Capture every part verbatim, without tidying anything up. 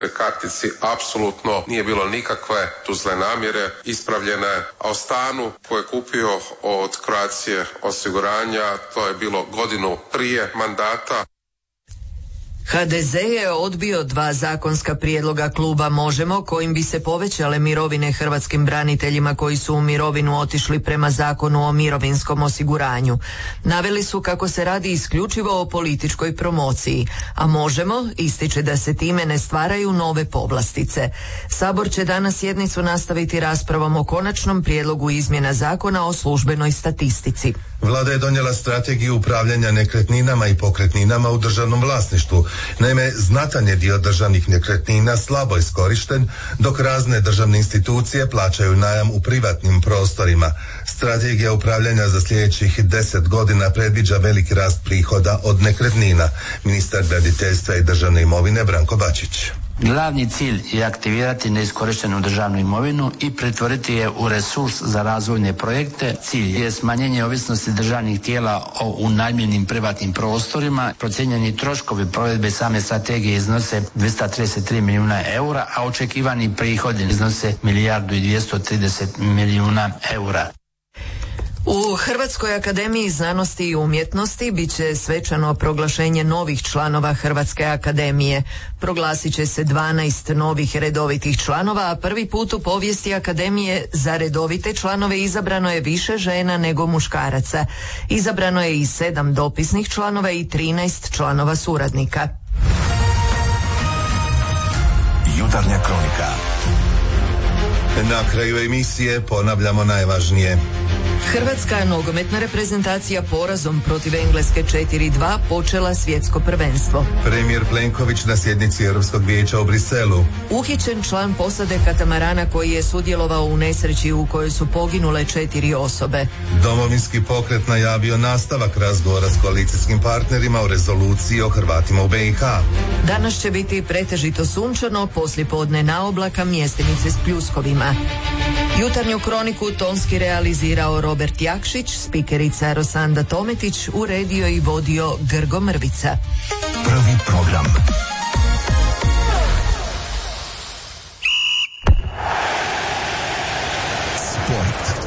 kartici apsolutno nije bilo nikakve tu zle namjere ispravljene, a o stanu koje je kupio od Croatia osiguranja, to je bilo godinu prije mandata. ha de ze je odbio dva zakonska prijedloga kluba Možemo kojim bi se povećale mirovine hrvatskim braniteljima koji su u mirovinu otišli prema Zakonu o mirovinskom osiguranju. Naveli su kako se radi isključivo o političkoj promociji, a Možemo ističe da se time ne stvaraju nove povlastice. Sabor će danas sjednicu nastaviti raspravom o konačnom prijedlogu izmjena Zakona o službenoj statistici. Vlada je donijela strategiju upravljanja nekretninama i pokretninama u državnom vlasništvu. Naime, znatan je dio državnih nekretnina slabo iskorišten, dok razne državne institucije plaćaju najam u privatnim prostorima. Strategija upravljanja za sljedećih deset godina predviđa veliki rast prihoda od nekretnina. Ministar graditeljstva i državne imovine Branko Bačić. Glavni cilj je aktivirati neiskorištenu državnu imovinu i pretvoriti je u resurs za razvojne projekte. Cilj je smanjenje ovisnosti državnih tijela o unajmljenim privatnim prostorima. Procijenjeni troškovi provedbe same strategije iznose dvjesto trideset tri milijuna eura, a očekivani prihodi iznose milijardu i dvjesto trideset milijuna eura. U Hrvatskoj akademiji znanosti i umjetnosti bit će svečano proglašenje novih članova Hrvatske akademije. Proglasit će se dvanaest novih redovitih članova, a prvi put u povijesti akademije za redovite članove izabrano je više žena nego muškaraca. Izabrano je i sedam dopisnih članova i trinaest članova suradnika. Jutarnja kronika. Na kraju emisije ponavljamo najvažnije. Hrvatska nogometna reprezentacija porazom protiv Engleske četiri dva počela svjetsko prvenstvo. Premijer Plenković na sjednici Europskog vijeća u Briselu. Uhićen član posade katamarana koji je sudjelovao u nesreći u kojoj su poginule četiri osobe. Domovinski pokret najavio nastavak razgovora s koalicijskim partnerima o rezoluciji o Hrvatima u be i ha. Danas će biti pretežito sunčano, poslijepodne na oblaka, mjestimice s pljuskovima. Jutarnju kroniku tonski realizirao Robert Jakšić, spikerica Rosanda Tometić, uredio i vodio Grgo Mrvica. Prvi program. Sport.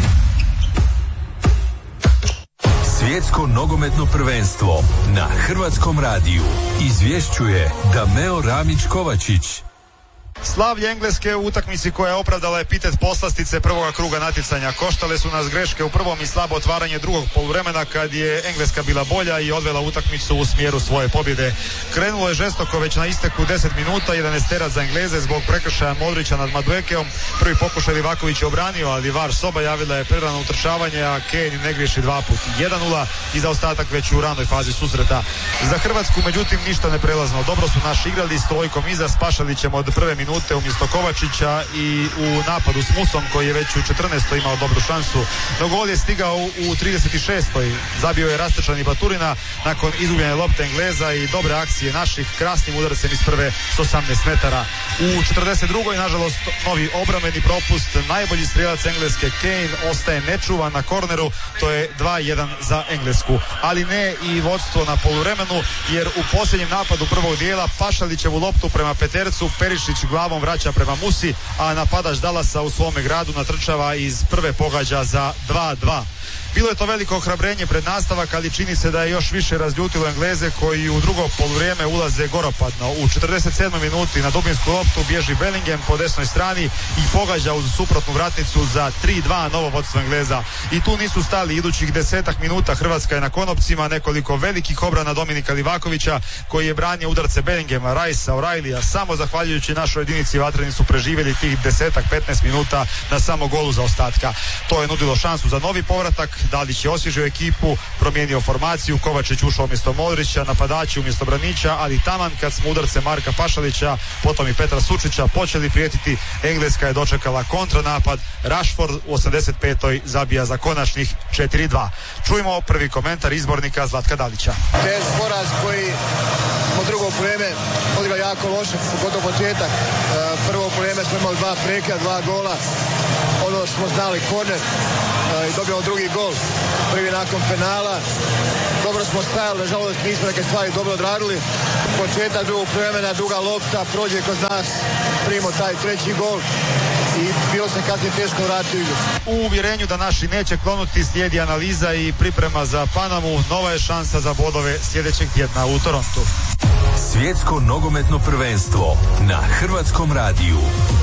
Svjetsko nogometno prvenstvo na Hrvatskom radiju izvješćuje Dameo Ramić-Kovačić. Slavlje Engleske u utakmici koja je opravdala epitet poslastice prvoga kruga natjecanja. Koštale su nas greške u prvom i slabo otvaranje drugog poluvremena kad je Engleska bila bolja i odvela utakmicu u smjeru svoje pobjede. Krenulo je žestoko već na isteku deset minuta, jedanaesterac za Engleze zbog prekršaja Modrića nad Maduekeom. Prvi pokušaj Livaković je obranio, ali var soba javila je prerano utrčavanje, a Kane ne griješi dva put. jedan nula i zaostatak već u ranoj fazi susreta. Za Hrvatsku međutim ništa ne prelazno. Dobro su naši igrali s trojkom iza, spašali ćemo od prve minute umjesto Kovačića i u napadu s Musom koji je već u četrnaestoj imao dobru šansu. No gol je stigao u trideset šestoj Zabio je Rastrčan i Baturina nakon izgubljene lopte Engleza i dobre akcije naših krasnim udarcem iz prve s osamnaest metara. U četrdeset drugoj nažalost novi obrambeni propust. Najbolji strijelac Engleske Kane ostaje nečuvan na korneru. To je dva jedan za Englesku. Ali ne i vodstvo na poluvremenu, jer u posljednjem napadu prvog dijela Pašalićevu loptu prema Petercu Perišić glavom vraća prema Musi, a napadač Dallasa u svome gradu natrčava iz prve pogađa za dva dva. Bilo je to veliko ohrabrenje pred nastavak, ali čini se da je još više razljutilo Engleze koji u drugo poluvrijeme ulaze goropadno. U četrdeset sedmoj minuti na dubinsku loptu bježi Bellingham po desnoj strani i pogađa uz suprotnu vratnicu za tri dva novo vodstvo Engleza. I tu nisu stali, idućih desetak minuta Hrvatska je na konopcima, nekoliko velikih obrana Dominika Livakovića koji je branio udarce Bellinghama, Rajsa, O'Reillya. Samo zahvaljujući našoj jedinici vatreni su preživjeli tih desetak petnaest minuta na samo golu za ostatka. To je nudilo šansu za novi povratak. Dalić je osvježio ekipu, promijenio formaciju, Kovačić ušao umjesto Modrića, napadači umjesto Branića, ali taman kad smo udarce Marka Pašalića, potom i Petra Sučića počeli prijetiti, Engleska je dočekala kontranapad. Rashford u osamdeset petoj zabija za konačnih četiri dva. Čujmo prvi komentar izbornika Zlatka Dalića. Tez poraz koji smo drugo vrijeme odigrali jako loše, pogotovo početak. Prvo vrijeme smo imali dva preka, dva gola. ono što smo znali, korner i dobijemo drugi gol, prvi nakon penala. Dobro smo stajali, nažalost nismo neke stvari dobro odradili. Početak drugog vremena, duga lopta, prođe kroz nas, primimo taj treći gol i bilo se kasnije teško vratiti u igru. U uvjerenju da naši neće klonuti slijedi analiza i priprema za Panamu. Nova je šansa za bodove sljedećeg tjedna u Torontu. Svjetsko nogometno prvenstvo na Hrvatskom radiju.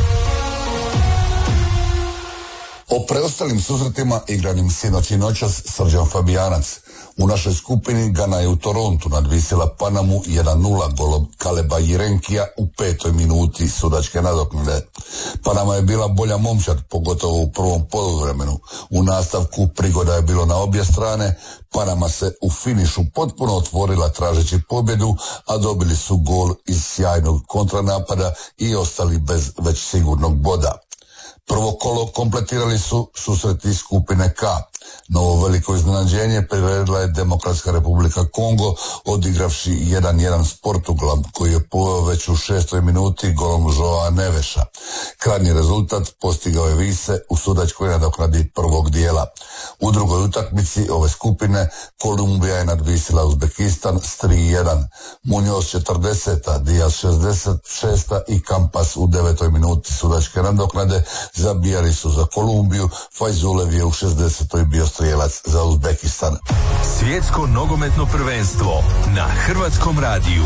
O preostalim susretima igranim sinoć i noćas Srđan Fabijanac. U našoj skupini Gana je u Torontu nadvisila Panamu jedan nula golom Kaleba Jirenkija u petoj minuti sudačke nadoknade. Panama je bila bolja momčad, pogotovo u prvom poluvremenu. U nastavku prigoda je bilo na obje strane. Panama se u finišu potpuno otvorila tražeći pobjedu, a dobili su gol iz sjajnog kontranapada i ostali bez već sigurnog boda. Prvo kolo kompletirali su susreti skupine K. Novo veliko iznenađenje priredila je Demokratska republika Kongo, odigravši jedan jedan s Portugalom, koji je poveo već u šestoj minuti golom Joa Neveša. Krajnji rezultat postigao je Vise u sudačkoj nadoknadi prvog dijela. U drugoj utakmici ove skupine Kolumbija je nadvisila Uzbekistan s tri jedan. Munoz četrdeseta, Diaz šezdeset šesta i Kampas u devetoj minuti sudačke nadoknade zabijali su za Kolumbiju. Fajzulev je u šezdesetoj bio strijelac za Uzbekistan. Svjetsko nogometno prvenstvo na Hrvatskom radiju.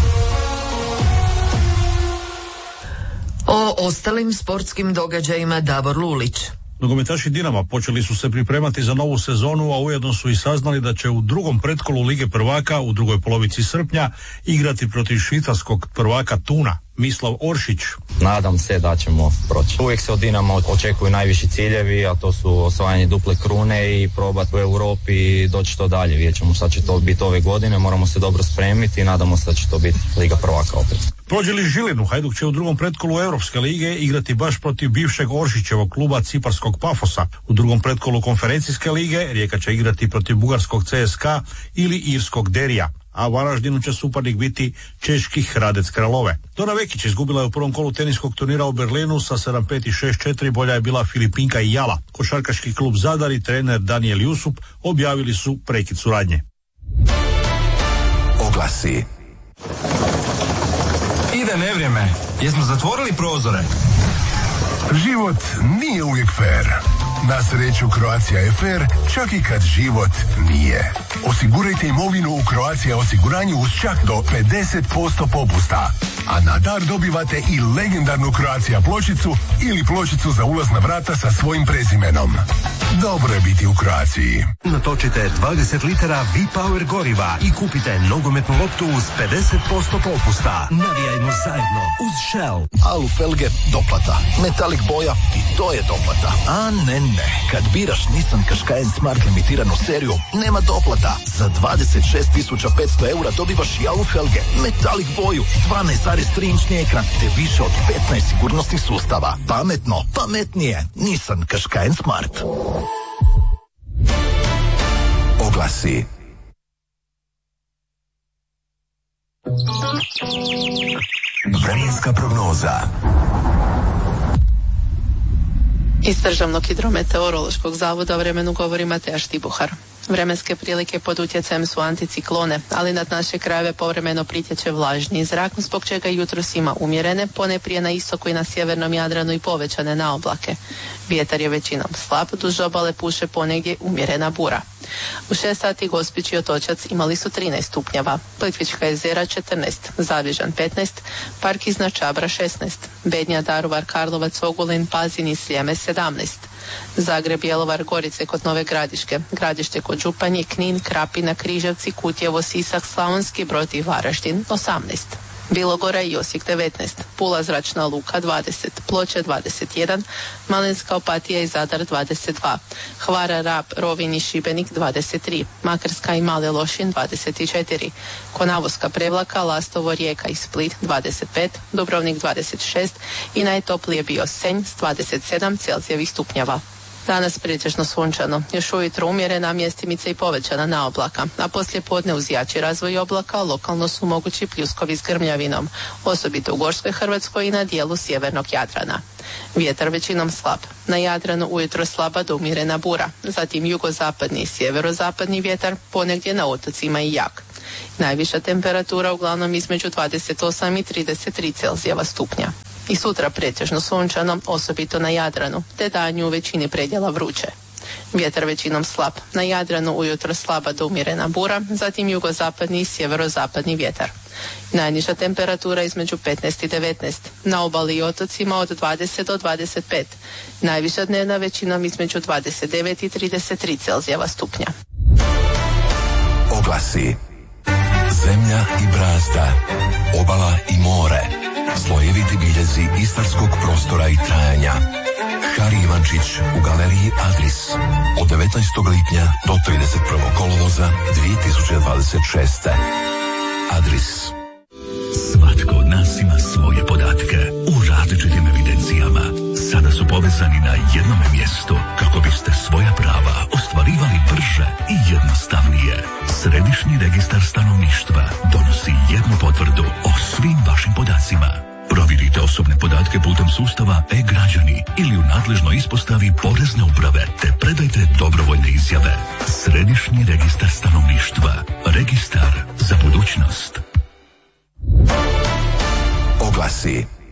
O ostalim sportskim događajima Davor Lulić. Nogometaši Dinama počeli su se pripremati za novu sezonu, a ujedno su i saznali da će u drugom pretkolu Lige prvaka u drugoj polovici srpnja igrati protiv švicarskog prvaka Tuna. Mislav Oršić. Nadam se da ćemo proći. Uvijek se od Dinama očekuju najviši ciljevi, a to su osvajanje duple krune i probati u Europi i doći što dalje. Vidjet ćemo šta će to biti ove godine, moramo se dobro spremiti i nadamo se da će to biti Liga prvaka opet. Prođe li Žilinu, Hajduk će u drugom pretkolu Europske lige igrati baš protiv bivšeg Oršićevog kluba ciparskog Pafosa. U drugom pretkolu Konferencijske lige Rijeka će igrati protiv bugarskog C S K A ili irskog Derija, a Varaždinu će suparnik biti češki Hradec Kralove. Dona Vekić izgubila je u prvom kolu teniskog turnira u Berlinu sa sedam pet i šest četiri, bolja je bila Filipinka i Jala. Košarkaški klub Zadar i trener Daniel Jusup objavili su prekid suradnje. Oglasi. Ide nevrijeme. Jesmo zatvorili prozore? Život nije uvijek fair. Na sreću Croatia je fair, čak i kad život nije. Osigurajte imovinu u Croatia osiguranju uz čak do pedeset posto popusta. A na dar dobivate i legendarnu Croatia pločicu ili pločicu za ulaz na vrata sa svojim prezimenom. Dobro je biti u Croaciji. Natočite dvadeset litara V-Power goriva i kupite nogometnu loptu uz pedeset posto popusta. Navijajmo zajedno uz Shell. Alu felge doplata, metalik boja i to je doplata. A ne, ne, kad biraš Nissan Qashqai Smart limitiranu seriju, nema doplata. Za dvadeset šest tisuća petsto eura dobivaš i alu felge, metalik boju, dvanaest zarez tri inčni ekran te više od petnaest sigurnosnih sustava. Pametno, pametnije. Nissan Qashqai Smart. Oglasi. Vremenska prognoza. Iz Državnog hidrometeorološkog zavoda o vremenu govori Mateja Štibuhar. Vremenske prilike pod utjecajem su anticiklone, ali nad naše krajeve povremeno pritječe vlažni zrak, zbog čega jutros ima umjerene, ponajprije na istoku i na sjevernom Jadranu i povećane na oblake. Vjetar je većinom slab, duž obale puše ponegdje umjerena bura. U šest sati Gospić i Otočac imali su trinaest stupnjeva, Plitvička jezera četrnaest, Zavižan petnaest, Park iznad Čabra šesnaest, Bednja, Daruvar, Karlovac, Ogulin, Pazin i Sljeme sedamnaest, Zagreb, Bjelovar, Gorice kod Nove Gradiške, Gradište kod Županje, Knin, Krapina, Križevci, Kutjevo, Sisak, Slavonski Brod i Varaždin osamnaest. Bilogora i Osijek devetnaest, Pula, Zračna luka dvadeset, Ploče dvadeset jedan, Malinska, Opatija i Zadar dvadeset dva, Hvara, Rab, Rovinj i Šibenik dvadeset tri, Makarska i Mali Lošin dvadeset četiri, Konavoska, Prevlaka, Lastovo, Rijeka i Split dvadeset pet, Dubrovnik dvadeset šest i najtoplije bio Senj s dvadeset sedam Celzijevih stupnjeva. Danas pretežno sunčano, još ujutro umjerena, mjestimice i povećana na oblaka, a poslije podne uz jači razvoj oblaka lokalno su mogući pljuskovi s grmljavinom, osobito u Gorskoj Hrvatskoj i na dijelu sjevernog Jadrana. Vjetar većinom slab. Na Jadranu ujutro slaba do umjerena bura. Zatim jugozapadni i sjeverozapadni vjetar, ponegdje na otocima i jak. Najviša temperatura uglavnom između dvadeset osam i trideset tri Celzijeva stupnja. I sutra pretežno sunčano, osobito na Jadranu, te danju u većini predjela vruće. Vjetar većinom slab. Na Jadranu ujutro slaba do umjerena bura, zatim jugozapadni i sjeverozapadni vjetar. Najniža temperatura između petnaest i devetnaest. Na obali i otocima od dvadeset do dvadeset pet. Najviša dnevna većinom između dvadeset devet i trideset tri Celzijeva stupnja. Oglasi. Zemlja i brazda, obala i more, slojeviti biljezi istarskog prostora i trajanja. Hari Ivančić u galeriji Adris od devetnaestog lipnja do trideset prvog kolovoza dvije tisuće dvadeset šeste. Adris. Svatko od nas ima svoje podatke u različitim evidencijama. Sada su povezani na jednom mjestu kako biste svoja prava ostvarivali brže i jednostavnije. Središnji registar stanovništva donosi jednu potvrdu o svim vašim podacima. Provjerite osobne podatke putem sustava e-građani ili u nadležnoj ispostavi Porezne uprave te predajte dobrovoljne izjave. Središnji registar stanovništva. Registar za budućnost. Oglasi.